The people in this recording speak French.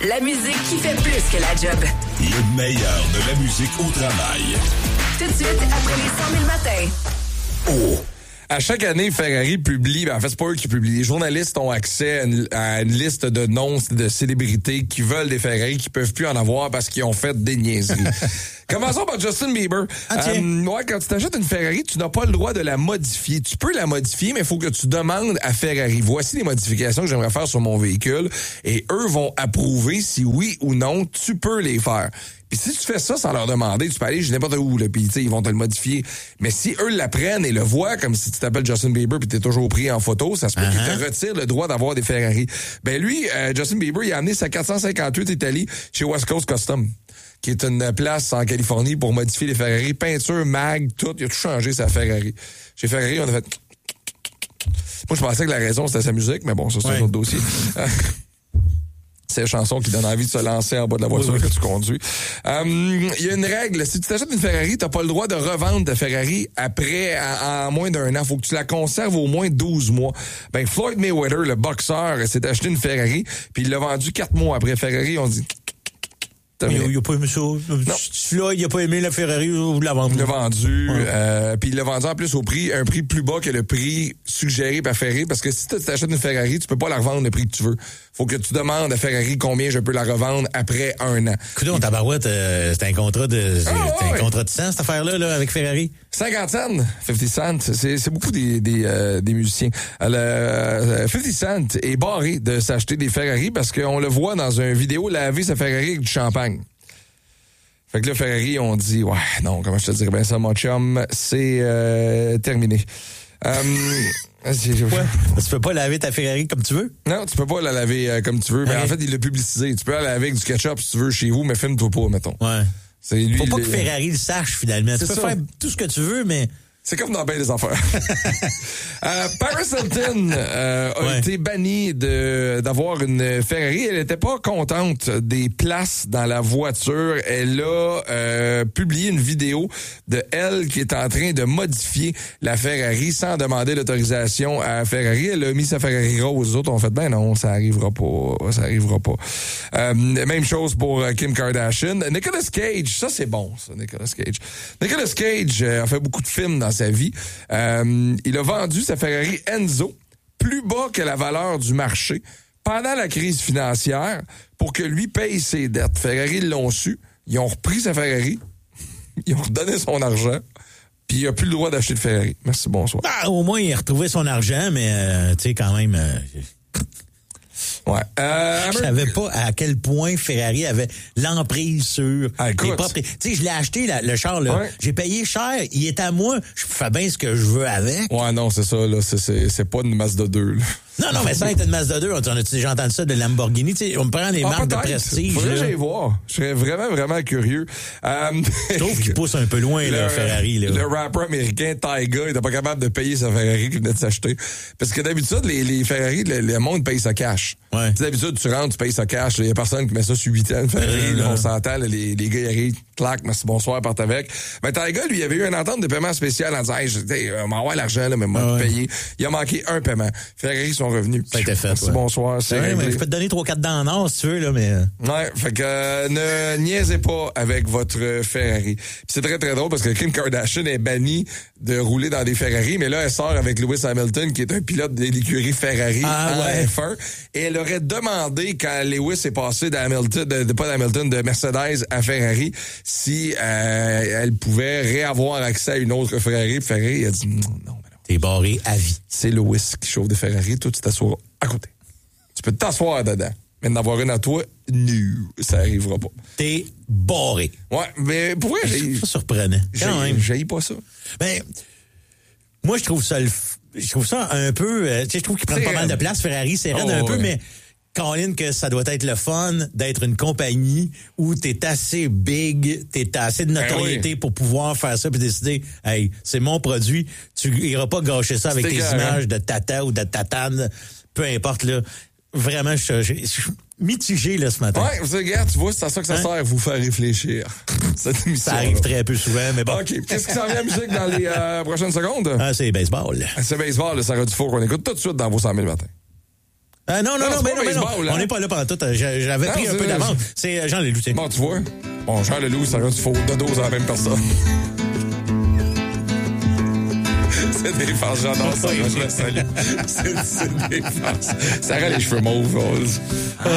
La musique qui fait plus que la job. Le meilleur de la musique au travail. Tout de suite, après les 100 000 matins. Oh! À chaque année, Ferrari publie, en fait, c'est pas eux qui publient. Les journalistes ont accès à une liste de noms de célébrités qui veulent des Ferrari, qui peuvent plus en avoir parce qu'ils ont fait des niaiseries. Commençons par Justin Bieber. Quand tu t'achètes une Ferrari, tu n'as pas le droit de la modifier. Tu peux la modifier, mais il faut que tu demandes à Ferrari. Voici les modifications que j'aimerais faire sur mon véhicule. Et eux vont approuver si oui ou non tu peux les faire. Puis si tu fais ça sans leur demander, tu peux aller n'importe où, là, puis ils vont te le modifier. Mais si eux l'apprennent et le voient, comme si tu t'appelles Justin Bieber puis t'es toujours pris en photo, ça se peut qu'ils te retirent le droit d'avoir des Ferrari. Ben lui, Justin Bieber, il a amené sa 458 Italie chez West Coast Custom, qui est une place en Californie pour modifier les Ferrari, peinture, mag, tout. Il a tout changé sa Ferrari. Chez Ferrari, on a fait... Moi, je pensais que la raison, c'était sa musique, mais bon, ça, c'est un autre dossier. C'est une chanson qui donne envie de se lancer en bas de la voiture que tu conduis. Il y a une règle. Si tu t'achètes une Ferrari, t'as pas le droit de revendre ta Ferrari après, en moins d'1 an. Faut que tu la conserves au moins 12 mois. Ben, Floyd Mayweather, le boxeur, s'est acheté une Ferrari, puis il l'a vendue 4 mois après. Ferrari, on dit... Il a pas aimé ça. Celui-là, il a pas aimé la Ferrari, vous la vendez. Il l'a vendu, puis il l'a vendu en plus un prix plus bas que le prix suggéré par Ferrari, parce que si tu t'achètes une Ferrari, tu peux pas la revendre le prix que tu veux. Faut que tu demandes à Ferrari combien je peux la revendre après 1 an. Écoute, tabarouette, c'est un contrat de, un contrat de 100, cette affaire-là, là, avec Ferrari. 50 cents, 50 cents, c'est beaucoup des musiciens. 50 Cent est barré de s'acheter des Ferrari parce qu'on le voit dans une vidéo laver sa Ferrari avec du champagne. Fait que là, Ferrari, on dit, ouais, non, comment je te dirais bien ça, mon chum, c'est terminé. Tu peux pas laver ta Ferrari comme tu veux? Non, tu peux pas la laver comme tu veux. Mais en fait, il l'a publicisé. Tu peux la laver avec du ketchup si tu veux chez vous, mais filme-toi pas, mettons. Ouais. C'est lui, faut pas que Ferrari le sache, finalement. Tu peux faire tout ce que tu veux, mais... C'est comme dans bien des affaires. Paris Hilton a été bannie d'avoir une Ferrari. Elle n'était pas contente des places dans la voiture. Elle a publié une vidéo de elle qui est en train de modifier la Ferrari sans demander l'autorisation à Ferrari. Elle a mis sa Ferrari rose. Les autres ont fait, ben non, ça arrivera pas. Ça arrivera pas. Même chose pour Kim Kardashian. Nicolas Cage, ça c'est bon, ça, Nicolas Cage. Nicolas Cage a fait beaucoup de films dans sa vie. Il a vendu sa Ferrari Enzo plus bas que la valeur du marché pendant la crise financière pour que lui paye ses dettes. Ferrari l'ont su. Ils ont repris sa Ferrari. Ils ont redonné son argent. Puis il n'a plus le droit d'acheter de Ferrari. Merci, bonsoir. Au moins, il a retrouvé son argent, mais tu sais, quand même... Ouais. Je savais pas à quel point Ferrari avait l'emprise sur les propriétés. Tu sais, je l'ai acheté, le char, là. Ouais. J'ai payé cher. Il est à moi. Je fais bien ce que je veux avec. Ouais, non, c'est ça, là. C'est pas une Mazda 2, là. Non, mais ça était une Mazda 2. On a-tu déjà entendu ça de Lamborghini? Tu sais, on me prend des marques de prestige. Faudrait que j'aille voir. Je serais vraiment, vraiment curieux. Je trouve qu'il pousse un peu loin, là, Ferrari, là. Le rapper américain Tyga, il était pas capable de payer sa Ferrari qu'il venait de s'acheter. Parce que d'habitude, les Ferrari, le monde paye ça cash. Ouais. D'habitude, tu rentres, tu payes ça cash. Il y a personne qui met ça sur 8 ans. Ferrari, on s'entend, les gars, ils arrivent, clac, merci, bonsoir, partent avec. Mais Tyga, lui, il avait eu une entente de paiement spécial en disant, hey, on va avoir l'argent, là, mais moi, payer. Il a manqué un paiement. Ferrari sont revenus. Ça a été fait, merci, bonsoir. C'est mais je peux te donner 3-4 dents en or, si tu veux, là, mais... Ouais, fait que ne niaisez pas avec votre Ferrari. Puis c'est très, très drôle parce que Kim Kardashian est bannie de rouler dans des Ferrari, mais là, elle sort avec Lewis Hamilton, qui est un pilote de l'écurie Ferrari en F1. Et elle aurait demandé, quand Lewis est passé d'Hamilton, de Mercedes à Ferrari, si elle pouvait réavoir accès à une autre Ferrari. Puis Ferrari a dit non. T'es barré à vie. C'est Lewis qui chauffe des Ferrari, toi, tu t'assoiras à côté. Tu peux t'asseoir dedans, mais d'en avoir une à toi, ça arrivera pas. T'es barré. Ouais, mais pour vrai, c'est pas surprenant. Quand même. J'haïs pas ça. Ben, moi, je trouve ça un peu... tu sais, je trouve qu'ils prennent pas mal de place. Ferrari, c'est raide un peu, mais... Colin, que ça doit être le fun d'être une compagnie où t'es assez big, t'es assez de notoriété pour pouvoir faire ça puis décider, hey, c'est mon produit, tu iras pas gâcher ça avec tes images de tata ou de tatane, peu importe, là. Vraiment, je suis mitigé, là, ce matin. Ouais, vous regarde, tu vois, c'est à ça que ça sert, vous faire réfléchir. Cette émission. Ça arrive très peu souvent, mais bon. OK. Qu'est-ce qui s'en vient à musique dans les prochaines secondes? C'est baseball. C'est baseball, le Sarah Dufour qu'on écoute tout de suite dans vos 100 000 matins. Non, on n'est pas là pendant tout. J'avais pris un peu d'avance. C'est Jean Leloup. Bon, tu vois. Bon, Jean Leloup, ça reste du faux de dose à la même personne. C'est des farces, j'adore ça. Je le salue. C'est des farces. Ça rend les cheveux mauves.